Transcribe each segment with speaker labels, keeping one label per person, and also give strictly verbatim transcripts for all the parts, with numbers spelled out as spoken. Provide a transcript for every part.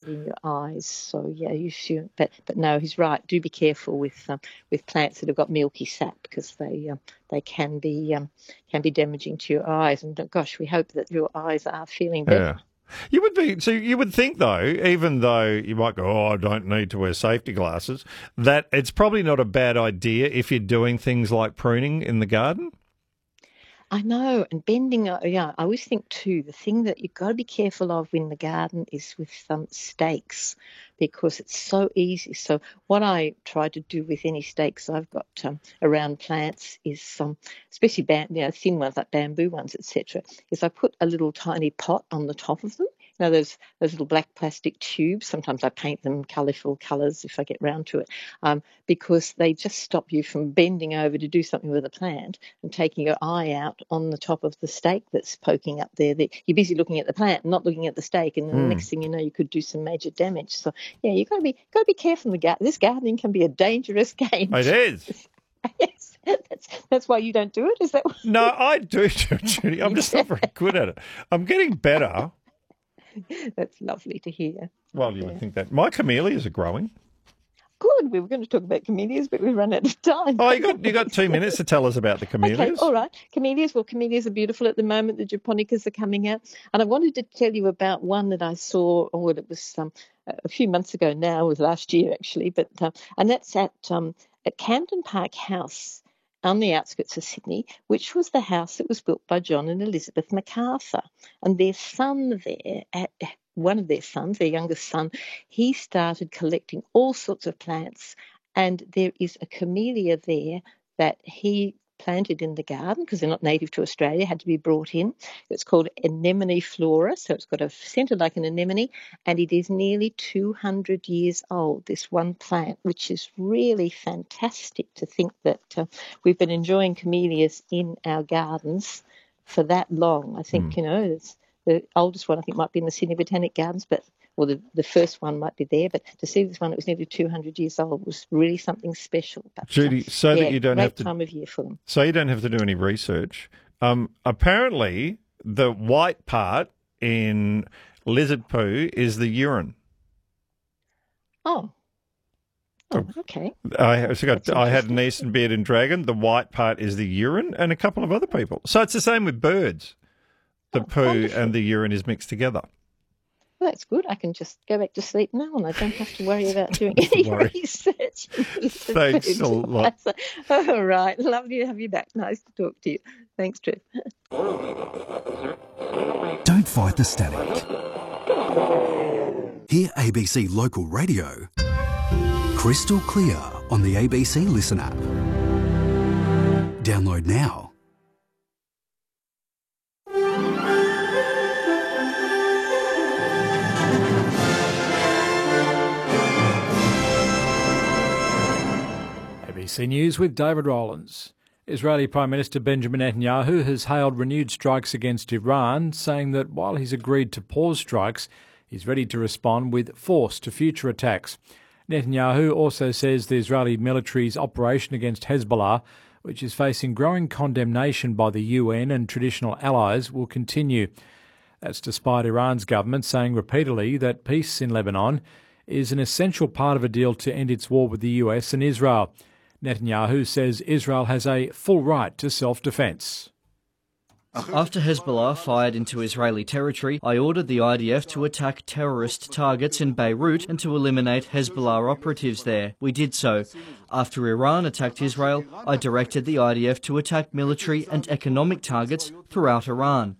Speaker 1: in your eyes. So yeah, you should. But but no, he's right. Do be careful with um, with plants that have got milky sap, because they um, they can be um, can be damaging to your eyes. And gosh, we hope that your eyes are feeling better.
Speaker 2: Yeah. You would be so. You would think, though, even though you might go, "Oh, I don't need to wear safety glasses," that it's probably not a bad idea if you're doing things like pruning in the garden.
Speaker 1: I know, and bending, uh, yeah, I always think too, the thing that you've got to be careful of in the garden is with um, stakes, because it's so easy. So what I try to do with any stakes I've got um, around plants is, um, especially bam- you know, thin ones like bamboo ones, et cetera, is I put a little tiny pot on the top of them. You know, those those little black plastic tubes. Sometimes I paint them colourful colours if I get round to it, um, because they just stop you from bending over to do something with a plant and taking your eye out on the top of the stake that's poking up there. You're busy looking at the plant, not looking at the stake, and then mm. the next thing you know, you could do some major damage. So yeah, you've got to be got to be careful. In the gar- this gardening can be a dangerous game.
Speaker 2: It is.
Speaker 1: Yes, that's that's why you don't do it. Is that? What...
Speaker 2: No, I do, Judy. I'm just not very good at it. I'm getting better.
Speaker 1: That's lovely to hear.
Speaker 2: Well, you
Speaker 1: yeah.
Speaker 2: would think that. My camellias are growing.
Speaker 1: Good. We were going to talk about camellias, but we've run out of time.
Speaker 2: Oh, you got you got two minutes to tell us about the camellias.
Speaker 1: Okay, all right. Camellias. Well, camellias are beautiful at the moment. The japonicas are coming out, and I wanted to tell you about one that I saw. Oh, it was um, a few months ago now. It was last year actually, but uh, and that's at um, at Camden Park House on the outskirts of Sydney, which was the house that was built by John and Elizabeth MacArthur, and their son there at. One of their sons, their youngest son, he started collecting all sorts of plants, and there is a camellia there that he planted in the garden because they're not native to Australia, had to be brought in. It's called Anemone flora, so it's got a centre like an anemone, and it is nearly two hundred years old, this one plant, which is really fantastic to think that uh, we've been enjoying camellias in our gardens for that long. I think, mm. you know, it's the oldest one, I think, might be in the Sydney Botanic Gardens, but or the, the first one might be there. But to see this one that was nearly two hundred years old was really something special. But,
Speaker 2: Judy, so
Speaker 1: yeah,
Speaker 2: that you don't
Speaker 1: great
Speaker 2: have to
Speaker 1: time of year for them.
Speaker 2: So you don't have to do any research. Um, apparently, the white part in lizard poo is the urine.
Speaker 1: Oh. Oh, okay.
Speaker 2: I, so got, I had an Eastern bearded dragon. The white part is the urine, and a couple of other people. So it's the same with birds. The oh, poo wonderful. And the urine is mixed together.
Speaker 1: Well, that's good. I can just go back to sleep now and I don't have to worry about doing any worry. research.
Speaker 2: Thanks a lot.
Speaker 1: All right. Lovely to have you back. Nice to talk to you. Thanks, Trev.
Speaker 3: Don't fight the static. Hear A B C Local Radio crystal clear on the A B C Listen app. Download now.
Speaker 4: A B C News with David Rowlands. Israeli Prime Minister Benjamin Netanyahu has hailed renewed strikes against Iran, saying that while he's agreed to pause strikes, he's ready to respond with force to future attacks. Netanyahu also says the Israeli military's operation against Hezbollah, which is facing growing condemnation by the U N and traditional allies, will continue. That's despite Iran's government saying repeatedly that peace in Lebanon is an essential part of a deal to end its war with the U S and Israel. Netanyahu says Israel has a full right to self-defence.
Speaker 5: After Hezbollah fired into Israeli territory, I ordered the I D F to attack terrorist targets in Beirut and to eliminate Hezbollah operatives there. We did so. After Iran attacked Israel, I directed the I D F to attack military and economic targets throughout Iran.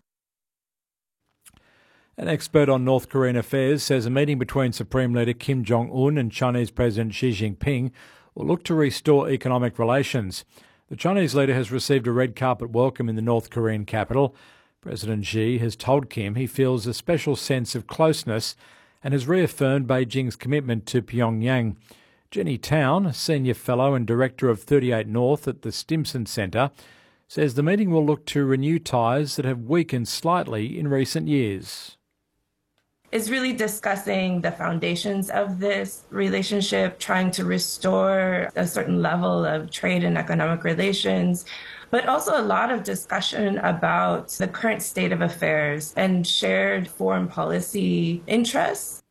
Speaker 4: An expert on North Korean affairs says a meeting between Supreme Leader Kim Jong-un and Chinese President Xi Jinping will look to restore economic relations. The Chinese leader has received a red carpet welcome in the North Korean capital. President Xi has told Kim he feels a special sense of closeness and has reaffirmed Beijing's commitment to Pyongyang. Jenny Town, a senior fellow and director of thirty-eight North at the Stimson Centre, says the meeting will look to renew ties that have weakened slightly in recent years.
Speaker 6: Is really discussing the foundations of this relationship, trying to restore a certain level of trade and economic relations, but also a lot of discussion about the current state of affairs and shared foreign policy interests.